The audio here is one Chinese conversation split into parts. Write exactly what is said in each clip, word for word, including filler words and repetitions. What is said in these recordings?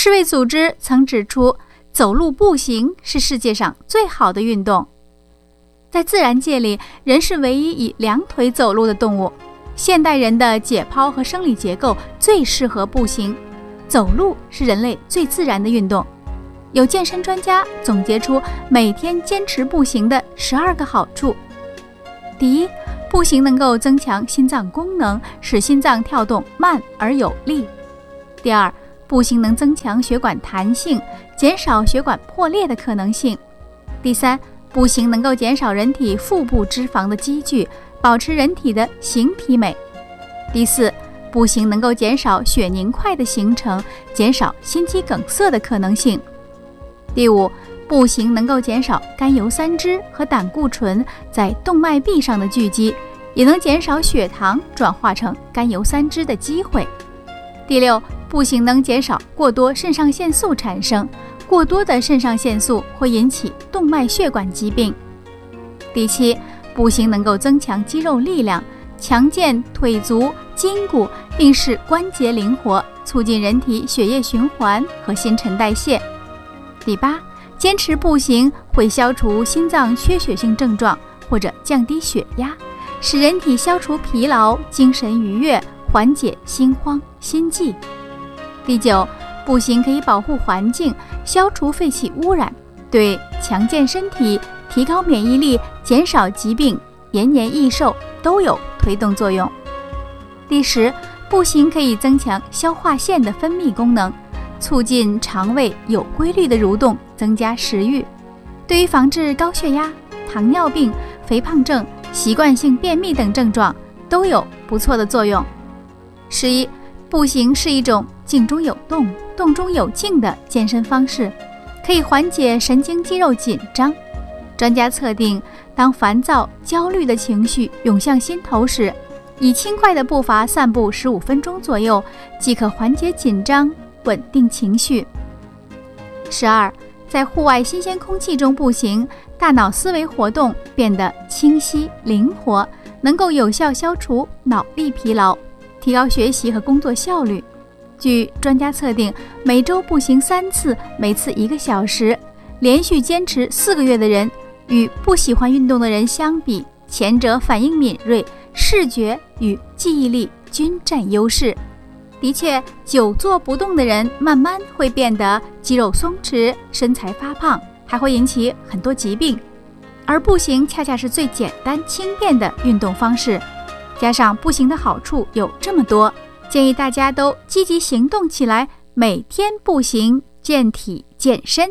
世卫组织曾指出，走路步行是世界上最好的运动。在自然界里，人是唯一以两腿走路的动物。现代人的解剖和生理结构最适合步行，走路是人类最自然的运动。有健身专家总结出每天坚持步行的十二个好处。第一，步行能够增强心脏功能，使心脏跳动慢而有力。第二，步行能增强血管弹性，减少血管破裂的可能性。第三，步行能够减少人体腹部脂肪的积聚，保持人体的形体美。第四，步行能够减少血凝块的形成，减少心肌梗塞的可能性。第五，步行能够减少甘油三酯和胆固醇在动脉壁上的聚集，也能减少血糖转化成甘油三酯的机会。第六，步行能减少过多肾上腺素产生，过多的肾上腺素会引起动脉血管疾病。第七，步行能够增强肌肉力量，强健腿足筋骨，并使关节灵活，促进人体血液循环和新陈代谢。第八，坚持步行会消除心脏缺血性症状或者降低血压，使人体消除疲劳，精神愉悦，缓解心慌心悸。第九，步行可以保护环境，消除废气污染，对强健身体、提高免疫力、减少疾病、延年益寿都有推动作用。第十，步行可以增强消化腺的分泌功能，促进肠胃有规律的蠕动，增加食欲，对于防治高血压、糖尿病、肥胖症、习惯性便秘等症状都有不错的作用。十一，步行是一种静中有动、动中有静的健身方式，可以缓解神经肌肉紧张。专家测定，当烦躁、焦虑的情绪涌向心头时，以轻快的步伐散步十五分钟左右，即可缓解紧张，稳定情绪。十二，在户外新鲜空气中步行，大脑思维活动变得清晰灵活，能够有效消除脑力疲劳，提高学习和工作效率。据专家测定，每周步行三次，每次一个小时，连续坚持四个月的人，与不喜欢运动的人相比，前者反应敏锐，视觉与记忆力均占优势。的确，久坐不动的人慢慢会变得肌肉松弛，身材发胖，还会引起很多疾病。而步行恰恰是最简单轻便的运动方式，加上步行的好处有这么多，建议大家都积极行动起来，每天步行，健体健身。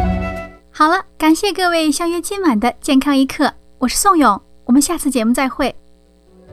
好了，感谢各位相约今晚的健康一刻，我是宋勇，我们下次节目再会。